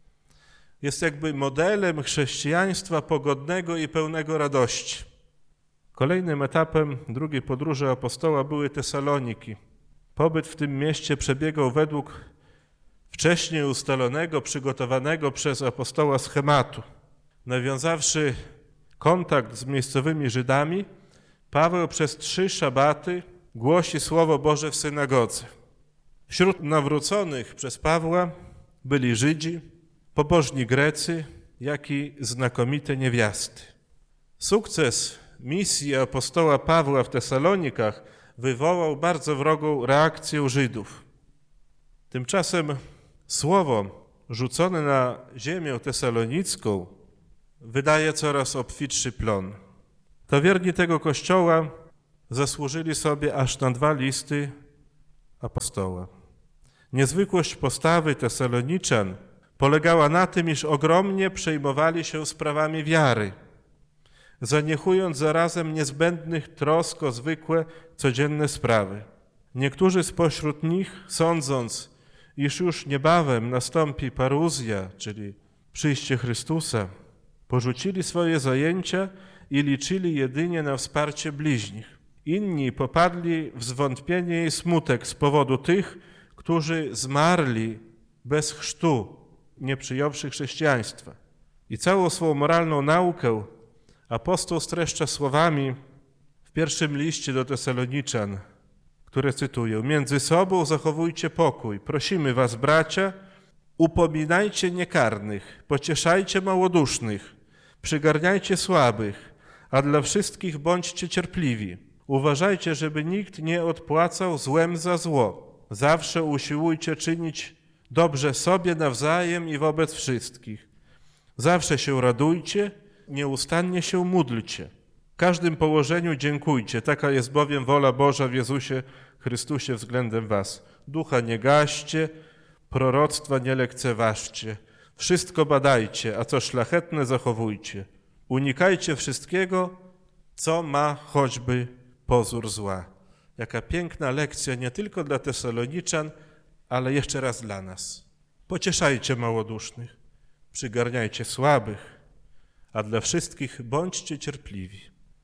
jest jakby modelem chrześcijaństwa pogodnego i pełnego radości. Kolejnym etapem drugiej podróży apostoła były Tesaloniki. Pobyt w tym mieście przebiegał według wcześniej ustalonego, przygotowanego przez apostoła schematu. Nawiązawszy kontakt z miejscowymi Żydami, Paweł przez trzy szabaty głosi Słowo Boże w synagodze. Wśród nawróconych przez Pawła byli Żydzi, pobożni Grecy, jak i znakomite niewiasty. Sukces misji apostoła Pawła w Tesalonikach wywołał bardzo wrogą reakcję Żydów. Tymczasem słowo rzucone na ziemię tesalonicką wydaje coraz obfitszy plon. To wierni tego kościoła zasłużyli sobie aż na dwa listy apostoła. Niezwykłość postawy Tesaloniczan polegała na tym, iż ogromnie przejmowali się sprawami wiary, zaniechując zarazem niezbędnych trosk o zwykłe, codzienne sprawy. Niektórzy spośród nich, sądząc, iż już niebawem nastąpi paruzja, czyli przyjście Chrystusa, porzucili swoje zajęcia i liczyli jedynie na wsparcie bliźnich. Inni popadli w zwątpienie i smutek z powodu tych, którzy zmarli bez chrztu, nie przyjąwszy chrześcijaństwa. I całą swą moralną naukę apostoł streszcza słowami w pierwszym liście do Tesaloniczan, które cytuję: między sobą zachowujcie pokój, prosimy was, bracia, upominajcie niekarnych, pocieszajcie małodusznych, przygarniajcie słabych, a dla wszystkich bądźcie cierpliwi. Uważajcie, żeby nikt nie odpłacał złem za zło. Zawsze usiłujcie czynić dobrze sobie nawzajem i wobec wszystkich. Zawsze się radujcie, nieustannie się módlcie. W każdym położeniu dziękujcie, taka jest bowiem wola Boża w Jezusie Chrystusie względem was. Ducha nie gaście, proroctwa nie lekceważcie. Wszystko badajcie, a co szlachetne zachowujcie. Unikajcie wszystkiego, co ma choćby pozór zła. Jaka piękna lekcja nie tylko dla Tesaloniczan, ale jeszcze raz dla nas. Pocieszajcie małodusznych, przygarniajcie słabych, a dla wszystkich bądźcie cierpliwi.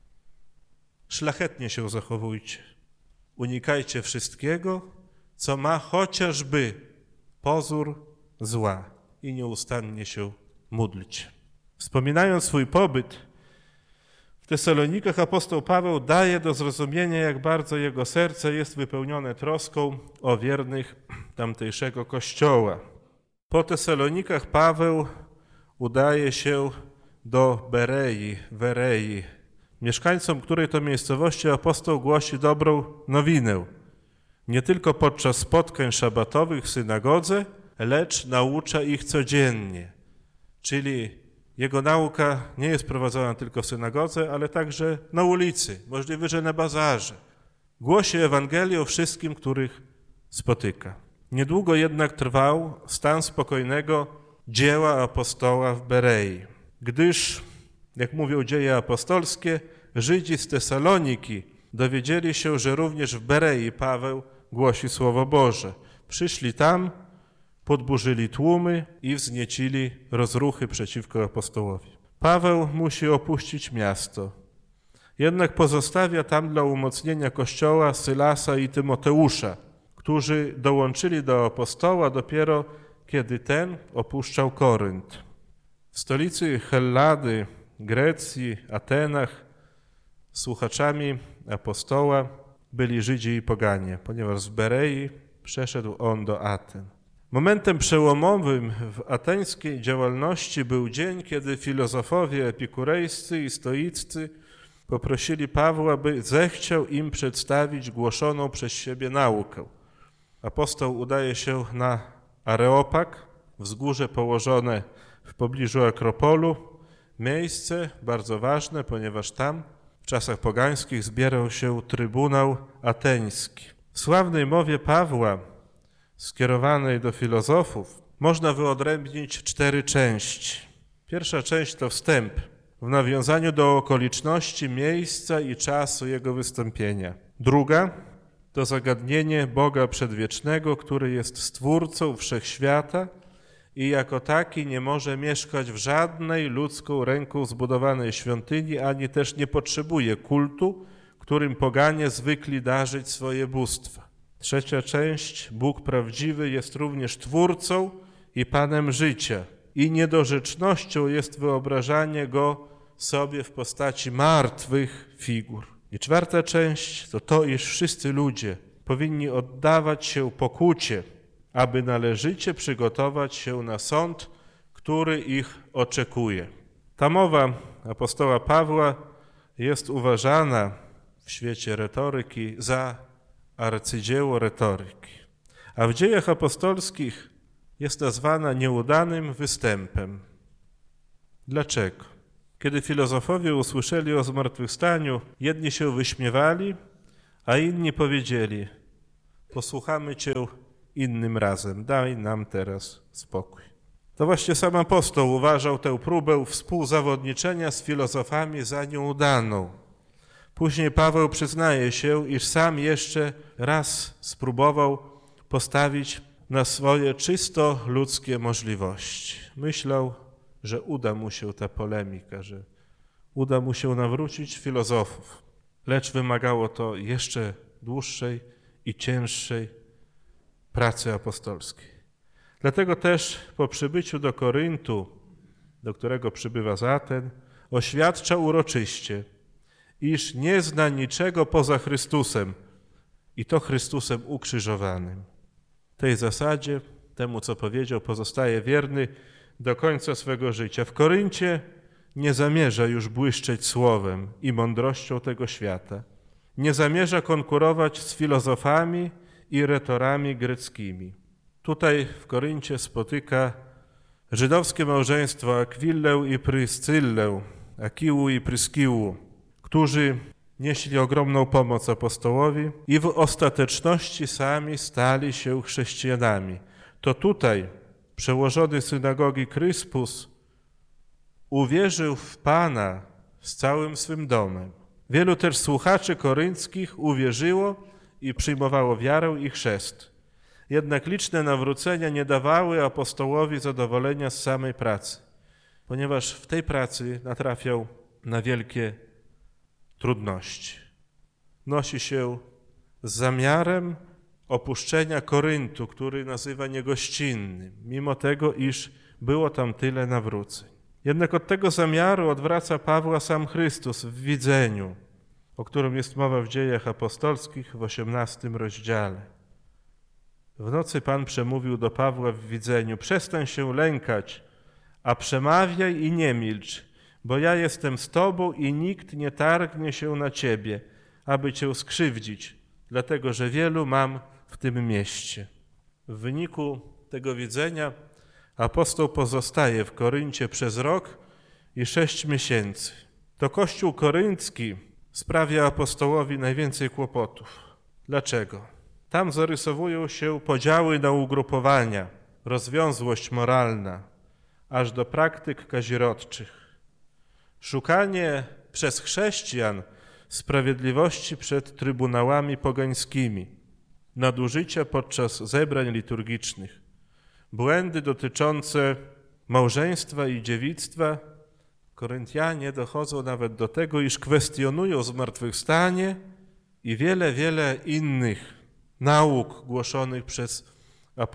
Szlachetnie się zachowujcie. Unikajcie wszystkiego, co ma chociażby pozór zła i nieustannie się módlcie. Wspominając swój pobyt w Tesalonikach, apostoł Paweł daje do zrozumienia, jak bardzo jego serce jest wypełnione troską o wiernych tamtejszego kościoła. Po Tesalonikach Paweł udaje się do Berei, Werei, mieszkańcom której to miejscowości apostoł głosi dobrą nowinę. Nie tylko podczas spotkań szabatowych w synagodze, lecz naucza ich codziennie. Czyli jego nauka nie jest prowadzona tylko w synagodze, ale także na ulicy, możliwe, że na bazarze. Głosi Ewangelię wszystkim, których spotyka. Niedługo jednak trwał stan spokojnego dzieła apostoła w Berei, gdyż, jak mówią dzieje apostolskie, Żydzi z Tesaloniki dowiedzieli się, że również w Berei Paweł głosi Słowo Boże. Przyszli tam, podburzyli tłumy i wzniecili rozruchy przeciwko apostołowi. Paweł musi opuścić miasto, jednak pozostawia tam dla umocnienia Kościoła Sylasa i Tymoteusza, którzy dołączyli do apostoła dopiero kiedy ten opuszczał Korynt. W stolicy Hellady Grecji, Atenach słuchaczami apostoła byli Żydzi i poganie, ponieważ z Berei przeszedł on do Aten. Momentem przełomowym w ateńskiej działalności był dzień, kiedy filozofowie epikurejscy i stoiccy poprosili Pawła, by zechciał im przedstawić głoszoną przez siebie naukę. Apostoł udaje się na Areopag, wzgórze położone w pobliżu Akropolu, miejsce bardzo ważne, ponieważ tam w czasach pogańskich zbierał się Trybunał Ateński. W sławnej mowie Pawła, skierowanej do filozofów, można wyodrębnić cztery części. Pierwsza część to wstęp w nawiązaniu do okoliczności, miejsca i czasu jego wystąpienia. Druga to zagadnienie Boga Przedwiecznego, który jest Stwórcą wszechświata i jako taki nie może mieszkać w żadnej ludzką ręką zbudowanej świątyni, ani też nie potrzebuje kultu, którym poganie zwykli darzyć swoje bóstwa. Trzecia część, Bóg prawdziwy jest również Twórcą i Panem życia i niedorzecznością jest wyobrażanie Go sobie w postaci martwych figur. I czwarta część to to, iż wszyscy ludzie powinni oddawać się pokucie, aby należycie przygotować się na sąd, który ich oczekuje. Ta mowa apostoła Pawła jest uważana w świecie retoryki za arcydzieło retoryki, a w dziejach apostolskich jest nazwana nieudanym występem. Dlaczego? Kiedy filozofowie usłyszeli o zmartwychwstaniu, jedni się wyśmiewali, a inni powiedzieli: posłuchamy Cię innym razem, daj nam teraz spokój. To właśnie sam apostoł uważał tę próbę współzawodniczenia z filozofami za nieudaną. Później Paweł przyznaje się, iż sam jeszcze raz spróbował postawić na swoje czysto ludzkie możliwości. Myślał, że uda mu się ta polemika, że uda mu się nawrócić filozofów, lecz wymagało to jeszcze dłuższej i cięższej pracy apostolskiej. Dlatego też po przybyciu do Koryntu, do którego przybywa z Aten, oświadcza uroczyście, iż nie zna niczego poza Chrystusem i to Chrystusem ukrzyżowanym. Tej zasadzie, temu co powiedział, pozostaje wierny do końca swego życia. W Koryncie nie zamierza już błyszczeć słowem i mądrością tego świata. Nie zamierza konkurować z filozofami i retorami greckimi. Tutaj w Koryncie spotyka żydowskie małżeństwo Akwillę i Pryscyllę, Akiłu i Pryskiłu, którzy nieśli ogromną pomoc apostołowi i w ostateczności sami stali się chrześcijanami. To tutaj przełożony synagogi Kryspus uwierzył w Pana z całym swym domem. Wielu też słuchaczy korynckich uwierzyło i przyjmowało wiarę i chrzest. Jednak liczne nawrócenia nie dawały apostołowi zadowolenia z samej pracy, ponieważ w tej pracy natrafiał na wielkie trudności. Nosi się z zamiarem opuszczenia Koryntu, który nazywa niegościnnym, mimo tego, iż było tam tyle nawróceń. Jednak od tego zamiaru odwraca Pawła sam Chrystus w widzeniu, o którym jest mowa w Dziejach Apostolskich w osiemnastym rozdziale. W nocy Pan przemówił do Pawła w widzeniu: przestań się lękać, a przemawiaj i nie milcz, bo ja jestem z Tobą i nikt nie targnie się na Ciebie, aby Cię skrzywdzić, dlatego że wielu mam w tym mieście. W wyniku tego widzenia apostoł pozostaje w Koryncie przez rok i sześć miesięcy. To Kościół koryncki sprawia apostołowi najwięcej kłopotów. Dlaczego? Tam zarysowują się podziały na ugrupowania, rozwiązłość moralna, aż do praktyk kazirodczych. Szukanie przez chrześcijan sprawiedliwości przed trybunałami pogańskimi, nadużycia podczas zebrań liturgicznych, błędy dotyczące małżeństwa i dziewictwa. Koryntianie dochodzą nawet do tego, iż kwestionują zmartwychwstanie i wiele, wiele innych nauk głoszonych przez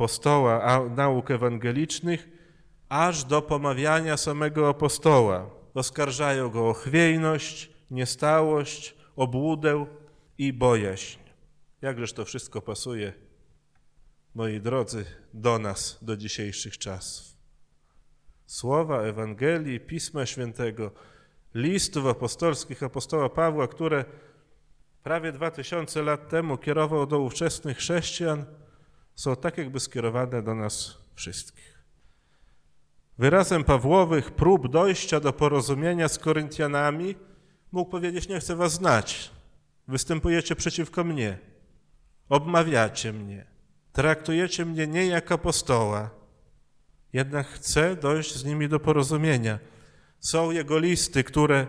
apostoła, a nauk ewangelicznych, aż do pomawiania samego apostoła, oskarżają go o chwiejność, niestałość, obłudę i bojaźń. Jakżeż to wszystko pasuje, moi drodzy, do nas, do dzisiejszych czasów. Słowa Ewangelii, Pisma Świętego, listów apostolskich apostoła Pawła, które prawie dwa tysiące lat temu kierował do ówczesnych chrześcijan, są tak jakby skierowane do nas wszystkich. Wyrazem Pawłowych prób dojścia do porozumienia z Koryntianami mógł powiedzieć: nie chcę was znać, występujecie przeciwko mnie, obmawiacie mnie, traktujecie mnie nie jak apostoła, jednak chcę dojść z nimi do porozumienia. Są jego listy, które,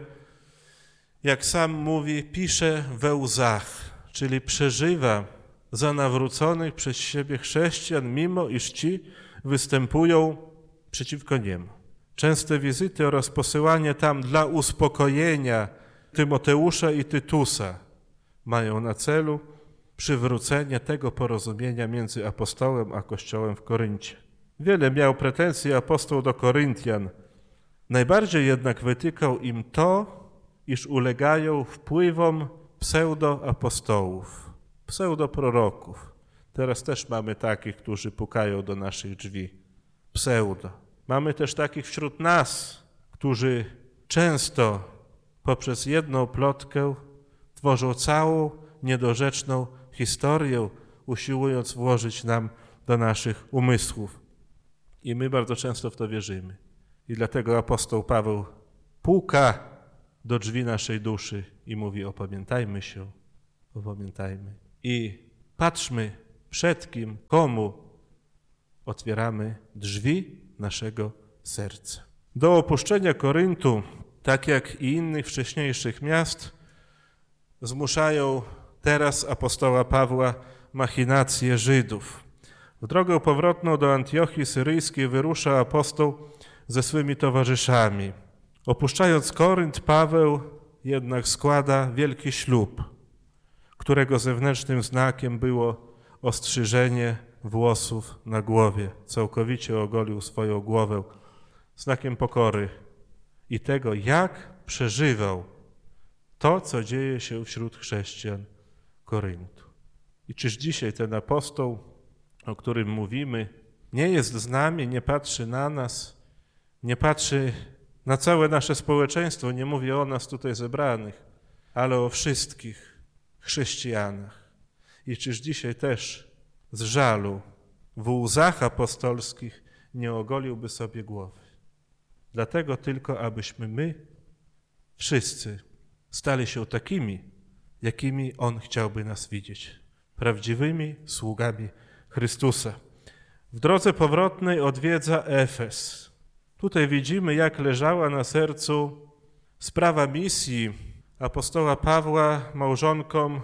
jak sam mówi, pisze we łzach, czyli przeżywa za nawróconych przez siebie chrześcijan, mimo iż ci występują przeciwko niemu. Częste wizyty oraz posyłanie tam dla uspokojenia Tymoteusza i Tytusa mają na celu przywrócenie tego porozumienia między apostołem a Kościołem w Koryncie. Wiele miał pretensji apostoł do Koryntian. Najbardziej jednak wytykał im to, iż ulegają wpływom pseudoapostołów, pseudoproroków. Teraz też mamy takich, którzy pukają do naszych drzwi. Pseudo. Mamy też takich wśród nas, którzy często poprzez jedną plotkę tworzą całą niedorzeczną historię, usiłując włożyć nam do naszych umysłów. I my bardzo często w to wierzymy. I dlatego apostoł Paweł puka do drzwi naszej duszy i mówi: opamiętajmy się, opamiętajmy. I patrzmy, przed kim, komu otwieramy drzwi naszego serca. Do opuszczenia Koryntu, tak jak i innych wcześniejszych miast, zmuszają teraz apostoła Pawła machinacje Żydów. W drogę powrotną do Antiochii Syryjskiej wyrusza apostoł ze swymi towarzyszami. Opuszczając Korynt, Paweł jednak składa wielki ślub, którego zewnętrznym znakiem było ostrzyżenie włosów na głowie. Całkowicie ogolił swoją głowę, znakiem pokory i tego, jak przeżywał to, co dzieje się wśród chrześcijan Koryntu. I czyż dzisiaj ten apostoł, o którym mówimy, nie jest z nami, nie patrzy na nas, nie patrzy na całe nasze społeczeństwo, nie mówię o nas tutaj zebranych, ale o wszystkich chrześcijanach. I czyż dzisiaj też z żalu w łzach apostolskich nie ogoliłby sobie głowy. Dlatego tylko, abyśmy my wszyscy stali się takimi, jakimi On chciałby nas widzieć. Prawdziwymi sługami Chrystusa. W drodze powrotnej odwiedza Efes. Tutaj widzimy, jak leżała na sercu sprawa misji apostoła Pawła małżonkom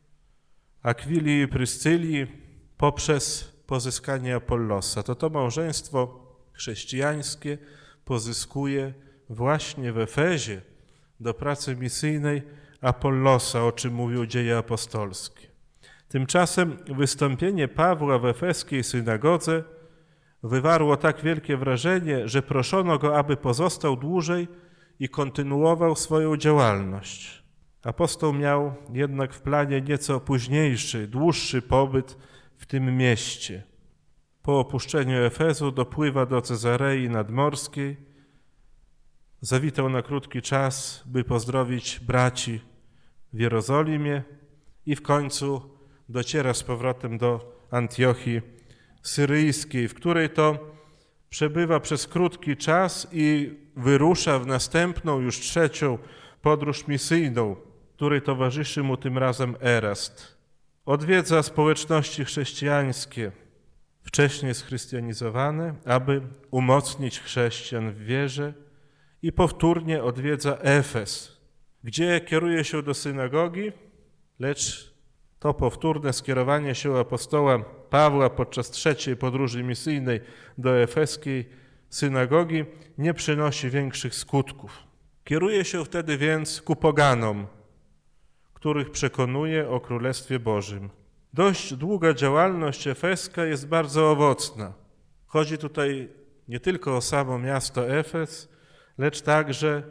Akwilii i Pryscylii poprzez pozyskanie Apollosa. To to małżeństwo chrześcijańskie pozyskuje właśnie w Efezie do pracy misyjnej Apollosa, o czym mówią Dzieje Apostolskie. Tymczasem wystąpienie Pawła w efeskiej synagodze wywarło tak wielkie wrażenie, że proszono go, aby pozostał dłużej i kontynuował swoją działalność. Apostoł miał jednak w planie nieco późniejszy, dłuższy pobyt w tym mieście. Po opuszczeniu Efezu dopływa do Cezarei Nadmorskiej, zawitał na krótki czas, by pozdrowić braci w Jerozolimie i w końcu dociera z powrotem do Antiochii Syryjskiej, w której to przebywa przez krótki czas i wyrusza w następną, już trzecią podróż misyjną, której towarzyszy mu tym razem Erast. Odwiedza społeczności chrześcijańskie, wcześniej schrystianizowane, aby umocnić chrześcijan w wierze i powtórnie odwiedza Efes, gdzie kieruje się do synagogi, lecz to powtórne skierowanie się apostoła Pawła podczas trzeciej podróży misyjnej do efeskiej synagogi nie przynosi większych skutków. Kieruje się wtedy więc ku poganom, których przekonuje o Królestwie Bożym. Dość długa działalność efeska jest bardzo owocna. Chodzi tutaj nie tylko o samo miasto Efes, lecz także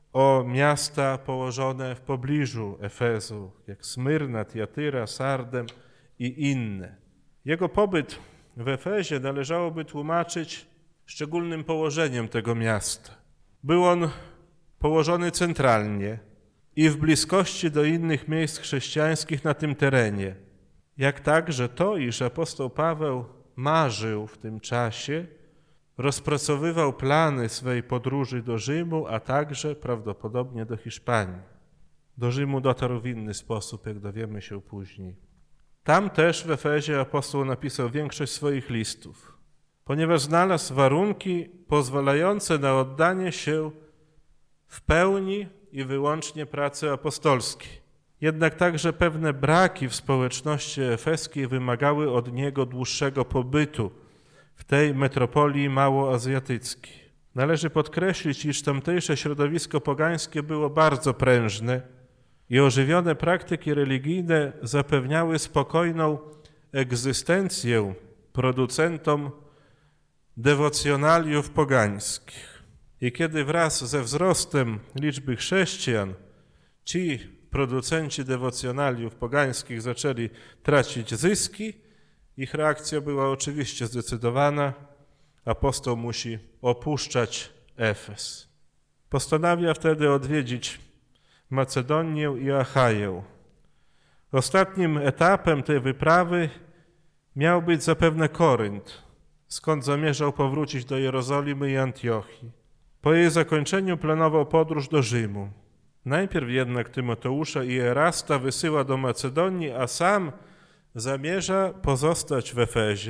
o miasta położone w pobliżu Efezu, jak Smyrna, Tiatyra, Sardem i inne. Jego pobyt w Efezie należałoby tłumaczyć szczególnym położeniem tego miasta. Był on położony centralnie i w bliskości do innych miejsc chrześcijańskich na tym terenie, jak także to, iż apostoł Paweł marzył w tym czasie, rozpracowywał plany swej podróży do Rzymu, a także prawdopodobnie do Hiszpanii. Do Rzymu dotarł w inny sposób, jak dowiemy się później. Tam też w Efezie apostoł napisał większość swoich listów, ponieważ znalazł warunki pozwalające na oddanie się w pełni i wyłącznie pracy apostolskiej. Jednak także pewne braki w społeczności efeskiej wymagały od niego dłuższego pobytu w tej metropolii małoazjatyckiej. Należy podkreślić, iż tamtejsze środowisko pogańskie było bardzo prężne i ożywione praktyki religijne zapewniały spokojną egzystencję producentom dewocjonaliów pogańskich. I kiedy wraz ze wzrostem liczby chrześcijan ci producenci dewocjonaliów pogańskich zaczęli tracić zyski, ich reakcja była oczywiście zdecydowana. Apostoł musi opuszczać Efes. Postanawia wtedy odwiedzić Macedonię i Achaję. Ostatnim etapem tej wyprawy miał być zapewne Korynt, skąd zamierzał powrócić do Jerozolimy i Antiochii. Po jej zakończeniu planował podróż do Rzymu. Najpierw jednak Tymoteusza i Erasta wysyła do Macedonii, a sam zamierza pozostać w Efezie